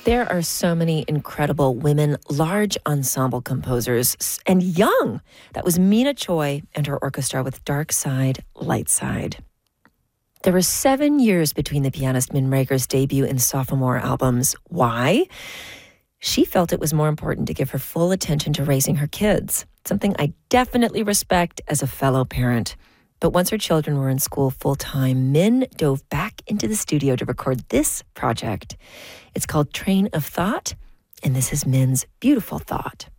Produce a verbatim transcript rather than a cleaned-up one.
There are so many incredible women, large ensemble composers, s- and young. That was Mina Choi and her orchestra with Dark Side, Light Side. There were seven years between the pianist Min Rager's debut and sophomore albums. Why? She felt it was more important to give her full attention to raising her kids, something I definitely respect as a fellow parent. But once her children were in school full-time, Min dove back into the studio to record this project. It's called Train of Thought, and this is Min's beautiful thought.